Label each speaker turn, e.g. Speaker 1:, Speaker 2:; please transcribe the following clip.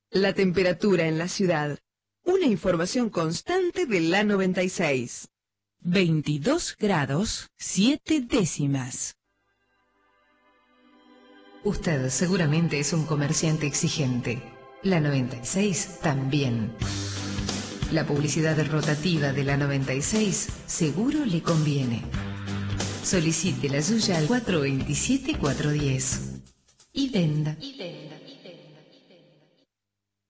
Speaker 1: La temperatura en la ciudad. Una información constante de la 96.
Speaker 2: 22 grados 7 décimas.
Speaker 3: Usted seguramente es un comerciante exigente. La 96 también. La publicidad rotativa de la 96 seguro le conviene. Solicite la suya al 427-410 y venda.